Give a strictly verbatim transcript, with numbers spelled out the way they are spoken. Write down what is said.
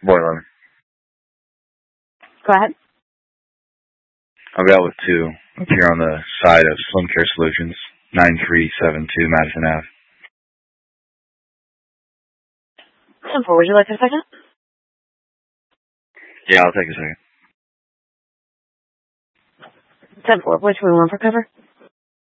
Boiler. Go ahead. I'll be out with two. Up here on the side of Slim Care Solutions, nine three seven two Madison Avenue. ten four, would you like a second? Yeah, I'll take a second. ten four, which we want for cover?